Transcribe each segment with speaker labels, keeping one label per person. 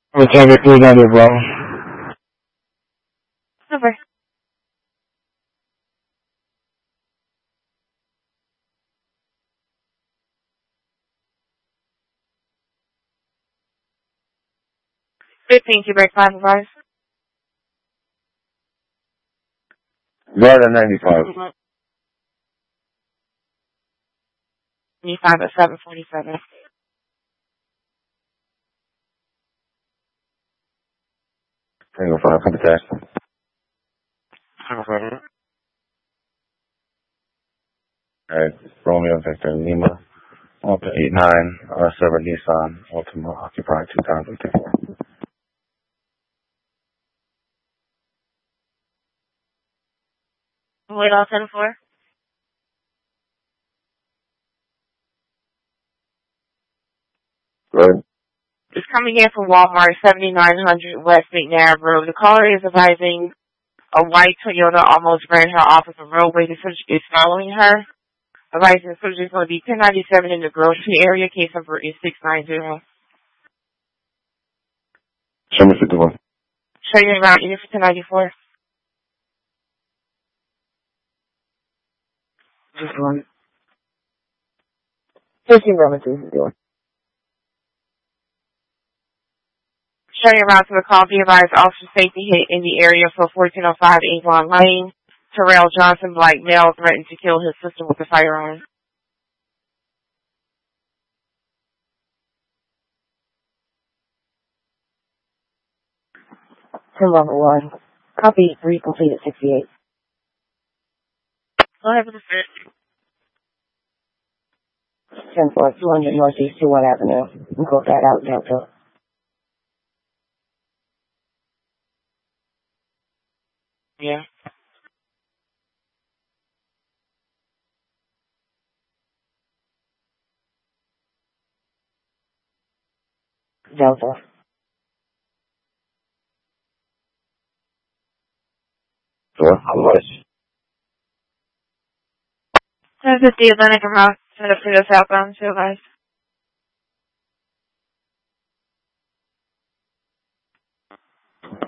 Speaker 1: Whichever is on your bro.
Speaker 2: Over. Fifteen to break 5 advice.
Speaker 1: Guard at 95.
Speaker 2: You 5 at 747.
Speaker 1: Tango 5, come to task. Alright, Romeo Victor Lima. Up to 89, 7 Nissan, Ultima, occupied 2004.
Speaker 2: Wait all 10-4.
Speaker 1: Good.
Speaker 2: It's coming in from Walmart, 7900 West McNair Road. The caller is advising a white Toyota almost ran her off of the roadway. The subject is following her. Advising the subject is going to be 1097 in the grocery area. Case number is 690.
Speaker 1: Show me 51.
Speaker 2: Show you around unit for 1094. Just one. 15 Roman 2 Showing around to the call, be advised officer safety hit in the area for 1405 Avon Lane. Terrell Johnson, black male, threatened to kill his sister with a firearm. From level 1. Copy 3 completed 68. Go ahead with the fit. 10-4, 200 Northeast 21 Avenue. And quote that out, Delta. Yeah. Delta.
Speaker 1: Sure, how much?
Speaker 2: 1050 Atlantic and Rock. Send up for the southbound, so guys.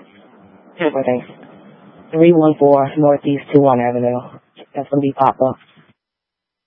Speaker 2: Thanks. 314 Northeast 21 Avenue. That's going to be Papa.